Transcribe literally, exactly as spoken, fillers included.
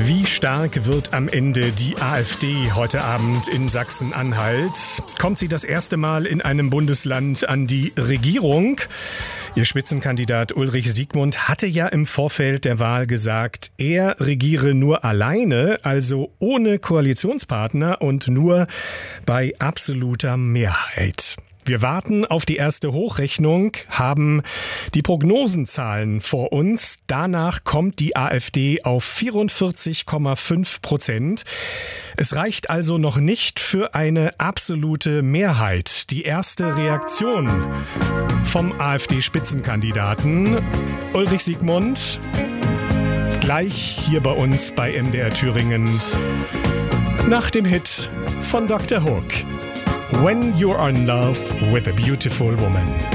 Wie stark wird am Ende die AfD heute Abend in Sachsen-Anhalt? Kommt sie das erste Mal in einem Bundesland an die Regierung? Ihr Spitzenkandidat Ulrich Siegmund hatte ja im Vorfeld der Wahl gesagt, er regiere nur alleine, also ohne Koalitionspartner und nur bei absoluter Mehrheit. Wir warten auf die erste Hochrechnung, haben die Prognosenzahlen vor uns. Danach kommt die AfD auf vierundvierzig Komma fünf Prozent. Es reicht also noch nicht für eine absolute Mehrheit. Die erste Reaktion vom AfD-Spitzenkandidaten Ulrich Siegmund gleich hier bei uns bei M D R Thüringen nach dem Hit von Doktor Hook. When You're in Love with a Beautiful Woman.